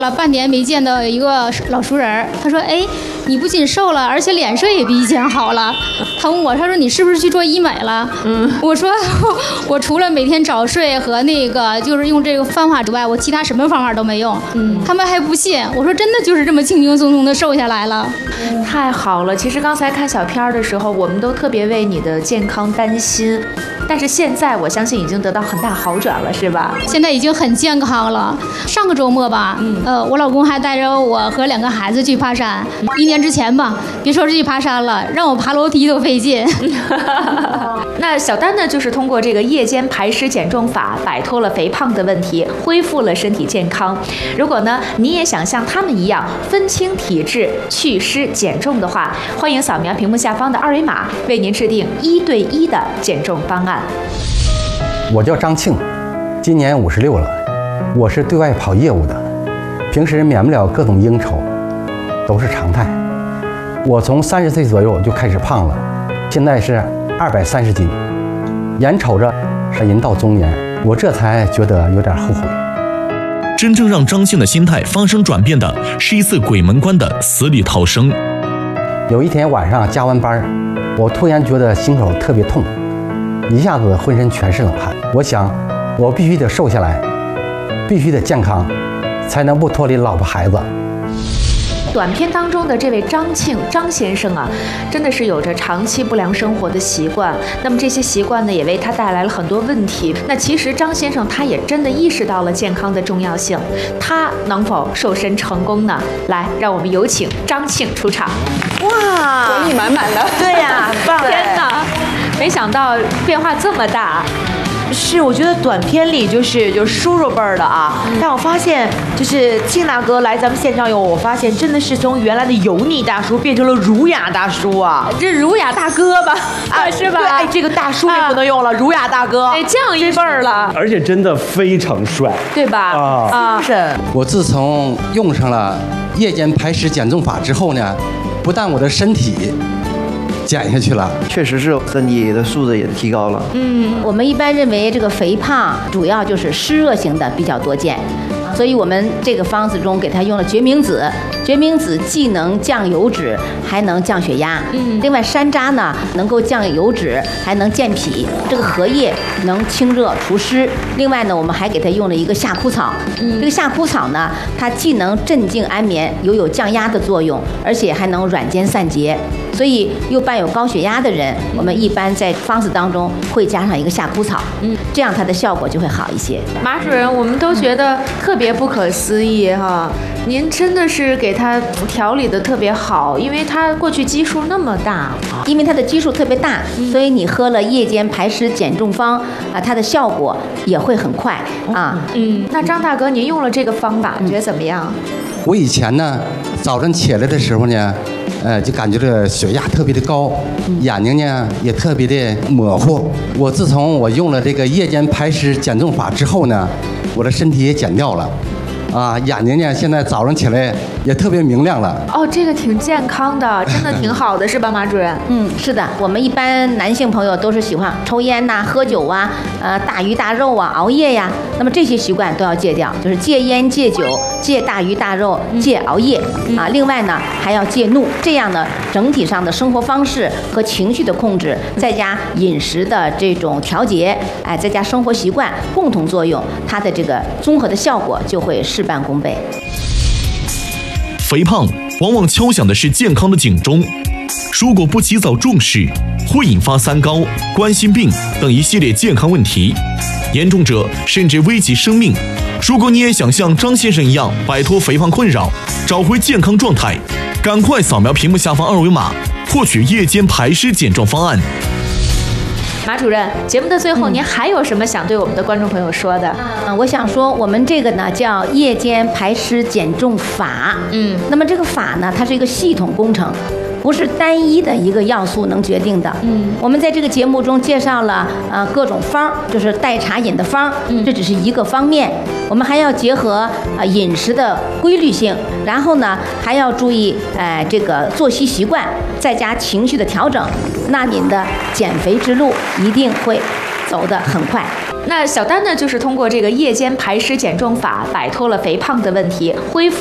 了半年没见到一个老熟人，他说：“哎，你不仅瘦了，而且脸色也比以前好了。”他问我，他说：“你是不是去做医美了？”我说：“我除了每天早睡和那个就是用这个方法之外，我其他什么方法都没用。”他们还不信。我说：“真的就是这么轻轻松松的瘦下来了。” 太好了！其实刚才看小片的时候，我们都特别为你的健康担心，但是现在我相信已经得到很大好转了，是吧？ 现在已经很健康了。上个周末吧，我老公还带着我和2个孩子去爬山。1年之前吧，别说是去爬山了，让我爬楼梯都费劲。 那小丹呢，就是通过这个夜间排湿减重法，摆脱了肥胖的问题，恢复了身体健康。如果呢，你也想像他们一样分清体质、祛湿减重的话，欢迎扫描屏幕下方的2维码，为您制定1对1的减重方案。 我叫张庆，今年56了，我是对外跑业务的，平时免不了各种应酬，都是常态。我从30岁左右就开始胖了，现在是230斤，眼瞅着是人到中年，我这才觉得有点后悔。 真正让张庆的心态发生转变的是一次鬼门关的死里逃生。 有一天晚上加完班，我突然觉得心口特别痛，一下子浑身全是冷汗。我想，我必须得瘦下来，必须得健康，才能不脱离老婆孩子。 短片当中的这位张庆张先生啊，真的是有着长期不良生活的习惯。那么这些习惯呢，也为他带来了很多问题。那其实张先生他也真的意识到了健康的重要性，他能否瘦身成功呢？来，让我们有请张庆出场。 哇，活力满满的。对呀，很棒！ 天哪，没想到变化这么大。 是，我觉得短片里就是叔叔辈儿的啊，但我发现就是庆大哥来咱们现场以后，我发现真的是从原来的油腻大叔变成了儒雅大叔啊， 这儒雅大哥吧，是吧？ 对，哎，这个大叔也不能用了，儒雅大哥， 哎，降一辈儿了， 而且真的非常帅， 对吧？ 是。 我自从用上了夜间排湿减重法之后呢，不但我的身体减下去了， 确实是身体的素质也提高了。 我们一般认为这个肥胖主要就是湿热型的比较多见，所以我们这个方子中给它用了决明子。决明子既能降油脂，还能降血压。另外山楂呢，能够降油脂，还能健脾。这个荷叶能清热除湿。另外呢，我们还给它用了一个夏枯草。这个夏枯草呢，它既能镇静安眠，有降压的作用，而且还能软坚散结。所以又伴有高血压的人，我们一般在方子当中会加上一个夏枯草，这样它的效果就会好一些。 马主任，我们都觉得特别不可思议哈，您真的是给他调理的特别好，因为他过去基数那么大， 因为它的基数特别大，所以你喝了夜间排湿减重方啊，它的效果也会很快啊。 那张大哥，您用了这个方法，觉得怎么样？ 我以前呢，早晨起来的时候呢，就感觉这血压特别的高，眼睛呢也特别的模糊。我自从我用了这个夜间排湿减重法之后呢，我的身体也减掉了。眼睛呢，现在早上起来也特别明亮了。 哦，这个挺健康的，真的挺好的，是吧，马主任？ 是的，我们一般男性朋友都是喜欢抽烟呐、喝酒啊、大鱼大肉啊、熬夜呀，那么这些习惯都要戒掉，就是戒烟、戒酒、戒大鱼大肉、戒熬夜啊。另外呢，还要戒怒，这样呢，整体上的生活方式和情绪的控制，再加饮食的这种调节，再加生活习惯共同作用，它的这个综合的效果就会事半功倍。 肥胖往往敲响的是健康的警钟，如果不及早重视，会引发三高、冠心病等一系列健康问题，严重者甚至危及生命。如果你也想像张先生一样摆脱肥胖困扰，找回健康状态，赶快扫描屏幕下方2维码，获取夜间排湿减重方案。 马主任，节目的最后，您还有什么想对我们的观众朋友说的？ 我想说，我们这个呢叫夜间排湿减重法。那么这个法呢，它是一个系统工程，不是单一的一个要素能决定的。我们在这个节目中介绍了各种方，就是代茶饮的方，这只是一个方面。我们还要结合饮食的规律性，然后呢还要注意这个作息习惯，再加情绪的调整，那您的减肥之路一定会走得很快。 那小丹呢，就是通过这个夜间排湿减重法，摆脱了肥胖的问题，恢复